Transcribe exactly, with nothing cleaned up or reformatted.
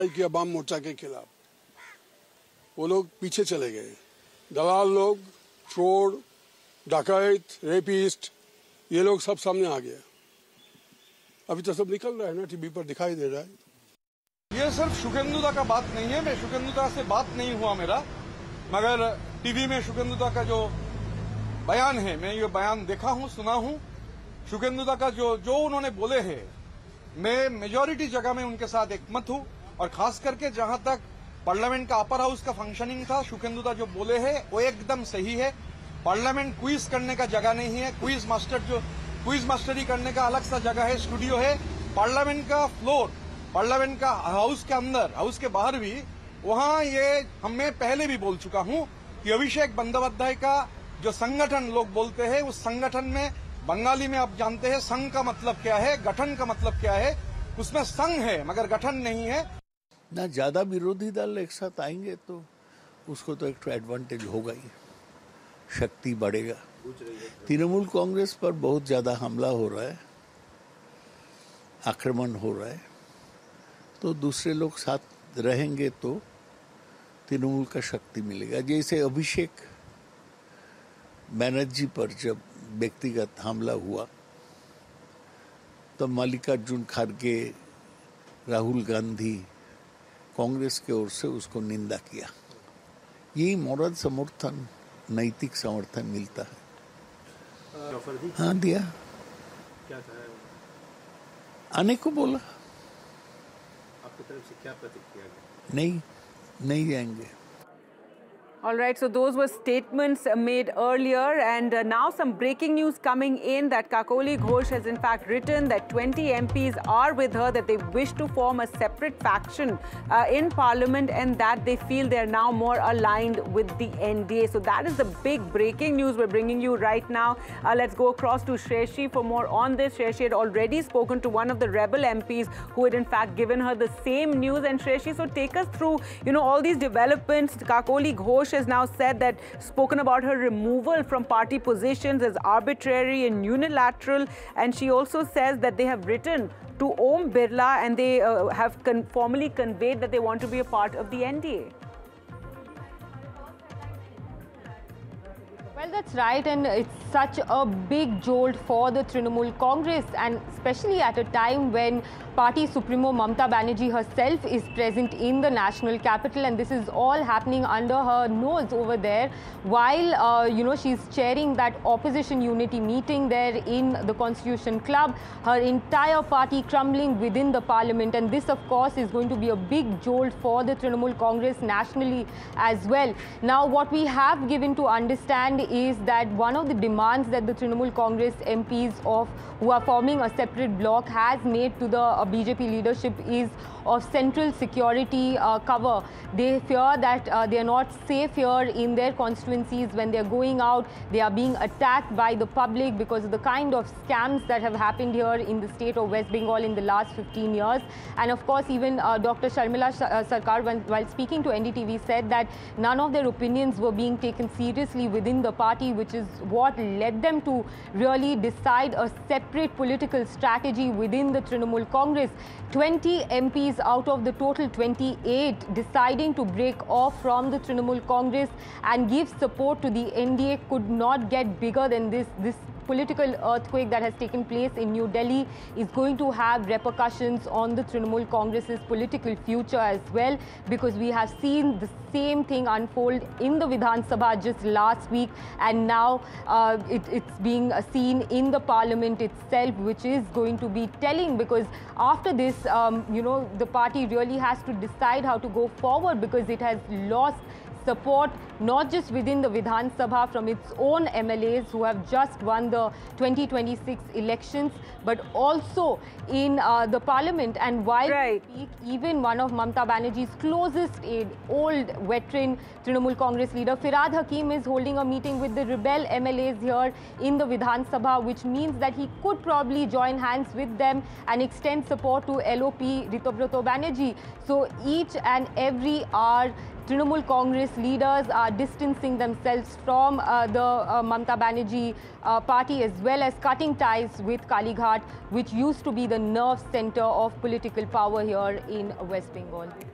किया वाम मोर्चा के खिलाफ, वो लोग पीछे चले गए। दलाल लोग, चोर, डकैत, रेपिस्ट, ये लोग सब सामने आ गया। अभी तो सब निकल रहा है ना, टीवी पर दिखाई दे रहा है। ये सिर्फ शुकेंदुदा का बात नहीं है, मैं शुकेंदुदा से बात नहीं हुआ मेरा, मगर टीवी में शुकेंदुदा का जो बयान है, मैं ये बयान देखा हूं, सुना हूं। शुकेंदुदा का जो जो उन्होंने बोले हैं, मैं मेजॉरिटी जगह में उनके साथ एकमत हूं। और खास करके जहां तक पार्लियामेंट का अपर हाउस का फंक्शनिंग था, शुकेंदुदा जो बोले हैं वो एकदम सही है। पार्लियामेंट क्विज करने का जगह नहीं है। क्विज मास्टर जो क्विज मास्टरी करने का अलग सा जगह है, स्टूडियो है। पार्लियामेंट का फ्लोर, पार्लियामेंट का हाउस के अंदर, हाउस के बाहर भी, वहां ये हमें पहले भी बोल चुका हूं कि अभिषेक बंदोपाध्याय का जो संगठन लोग बोलते हैं, उस संगठन में बंगाली में आप जानते हैं संघ का मतलब क्या है, गठन का मतलब क्या है। उसमें संघ है मगर गठन नहीं है ना। ज्यादा विरोधी दल एक साथ आएंगे तो उसको तो एक तो एडवांटेज होगा ही, शक्ति बढ़ेगा। तृणमूल कांग्रेस पर बहुत ज्यादा हमला हो रहा है, आक्रमण हो रहा है, तो दूसरे लोग साथ रहेंगे तो तृणमूल का शक्ति मिलेगा। जैसे अभिषेक बनर्जी पर जब व्यक्तिगत हमला हुआ तो मल्लिकार्जुन खड़गे, राहुल गांधी, कांग्रेस की ओर से उसको निंदा किया। यही मॉरल समर्थन, नैतिक समर्थन मिलता है। हाँ दिया। क्या कहा? आने को बोला। आपकी तरफ से क्या प्रतिक्रिया? नहीं, नहीं जाएंगे। All right, so those were statements made earlier, and uh, now some breaking news coming in that Kakoli Ghosh has in fact written that twenty M Ps are with her, that they wish to form a separate faction uh, in Parliament, and that they feel they're now more aligned with the N D A. So that is the big breaking news we're bringing you right now. Uh, let's go across to Shreshi for more on this. Shreshi had already spoken to one of the rebel M Ps who had in fact given her the same news. And Shreshi, so take us through, you know, all these developments. Kakoli Ghosh has now said that, spoken about her removal from party positions as arbitrary and unilateral, and she also says that they have written to Om Birla and they uh, have con formally conveyed that they want to be a part of the N D A. Well, that's right, and it's such a big jolt for the Trinamool Congress, and especially at a time when Party Supremo Mamata Banerjee herself is present in the national capital, and this is all happening under her nose over there, while uh, you know, she's chairing that opposition unity meeting there in the Constitution Club. Her entire party crumbling within the parliament, and this, of course, is going to be a big jolt for the Trinamool Congress nationally as well. Now, what we have given to understand is that one of the demands that the Trinamool Congress M Ps of who are forming a separate bloc has made to the uh, B J P leadership is of central security uh, cover. They fear that uh, they are not safe here in their constituencies when they are going out. They are being attacked by the public because of the kind of scams that have happened here in the state of West Bengal in the last fifteen years. And of course, even uh, Doctor Sharmila Sarkar, when, while speaking to N D T V, said that none of their opinions were being taken seriously within the party, which is what led them to really decide a separate political strategy within the Trinamool Congress. twenty M Ps out of the total twenty-eight deciding to break off from the Trinamool Congress and give support to the N D A could not get bigger than this. This political earthquake that has taken place in New Delhi is going to have repercussions on the Trinamool Congress's political future as well, because we have seen the same thing unfold in the Vidhan Sabha just last week, and now uh, it, it's being seen in the parliament itself, which is going to be telling, because after this, um, you know, the party really has to decide how to go forward, because it has lost support not just within the Vidhan Sabha from its own M L As who have just won the twenty twenty-six elections, but also in uh, the parliament. And while right. we speak, even one of Mamata Banerjee's closest aide, old veteran Trinamool Congress leader Firhad Hakim, is holding a meeting with the rebel M L As here in the Vidhan Sabha, which means that he could probably join hands with them and extend support to L O P Ritubrato Banerjee. So each and every hour, Trinamool Congress leaders are distancing themselves from uh, the uh, Mamata Banerjee uh, party, as well as cutting ties with Kalighat, which used to be the nerve center of political power here in West Bengal.